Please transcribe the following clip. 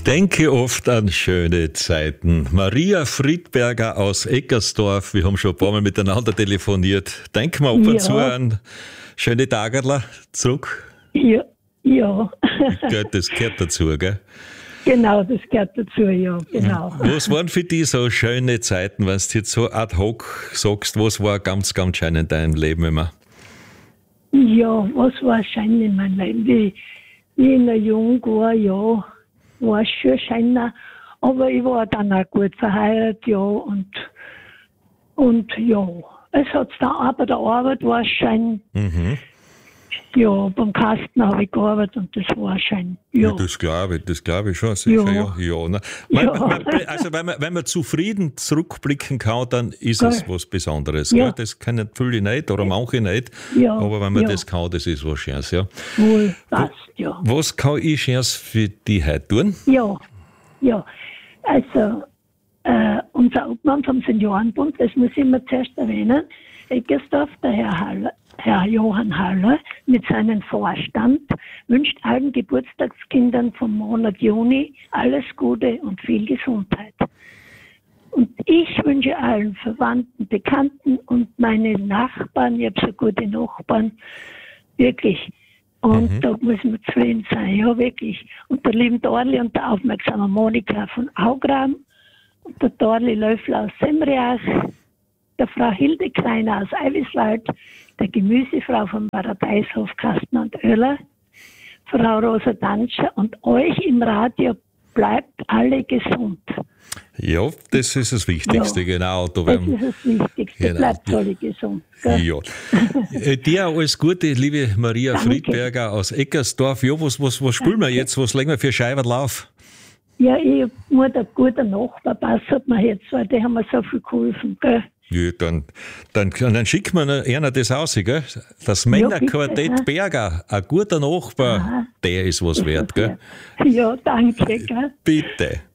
Denke oft an schöne Zeiten. Maria Friedberger aus Eckersdorf, wir haben schon ein paar Mal miteinander telefoniert. Denken wir ab und zu an schöne Tagerler zurück? Ja. Das gehört dazu, gell? Genau, das gehört dazu, ja, genau. Was waren für dich so schöne Zeiten, wenn du jetzt so ad hoc sagst, was war ganz, ganz schön in deinem Leben immer? Ja, was war schön in meinem Leben? Wie ich noch jung war, ja, war es schon schöner. Aber ich war dann auch gut verheiratet, ja, und ja, es hat dann auch bei der Arbeit war es schön. Mhm. Ja, beim Kasten habe ich gearbeitet und das war schön. Ja, das glaube ich schon sicher. Ja. Also wenn man zufrieden zurückblicken kann, dann ist es was Besonderes. Ja. Das können viele nicht oder manche nicht. Ja. Aber wenn man das kann, das ist was Schönes. Ja. Wohl, passt, ja. Was kann ich Schönes für dich heute tun? Ja. Also unser Obmann vom Seniorenbund, das muss ich immer zuerst erwähnen, Eckersdorf, der Herr Johann Haller mit seinem Vorstand wünscht allen Geburtstagskindern vom Monat Juni alles Gute und viel Gesundheit. Und ich wünsche allen Verwandten, Bekannten und meinen Nachbarn, ich habe so gute Nachbarn, wirklich. Und da muss man zufrieden sein, ja wirklich. Und der lieben Dorli und der aufmerksamen Monika von Augram und der Dorli Löffler aus Semriach, der Frau Hilde Kleiner aus Eiwiswald, der Gemüsefrau vom Paradeishof Kasten und Oehler, Frau Rosa Danscher und euch im Radio, bleibt alle gesund. Ja, das ist das Wichtigste, genau. Das ist das Wichtigste, genau. Bleibt alle gesund. Gell? Ja. Dir alles Gute, liebe Maria Friedberger aus Eckersdorf. Ja, was spielen wir jetzt? Was legen wir für Scheiben auf? Ja, ich muss ein guter Nachbar passen mir jetzt, weil die haben mir so viel geholfen, gell? Ja, dann schicken wir einer das aus, gell? Das Männerquartett Berger, ein guter Nachbar, der ist was wert, gell? Ja, danke, gell? Bitte.